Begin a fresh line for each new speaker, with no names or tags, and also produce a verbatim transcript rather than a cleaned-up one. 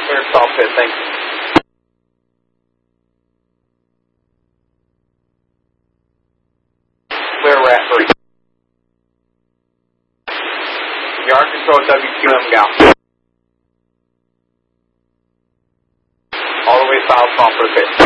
clear south pit, thank you. Clear rat three. Yard control W Q M gal. All the way south, off for the pit.